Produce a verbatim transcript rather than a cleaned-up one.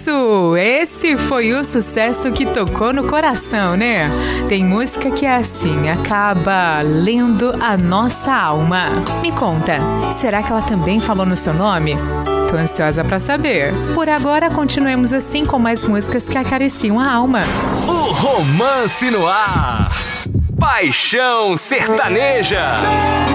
Isso! Esse foi o sucesso que tocou no coração, né? Tem música que é assim, acaba lendo a nossa alma. Me conta, será que ela também falou no seu nome? Tô ansiosa pra saber. Por agora, continuemos assim com mais músicas que acariciam a alma. O Romance no Ar. Paixão Sertaneja.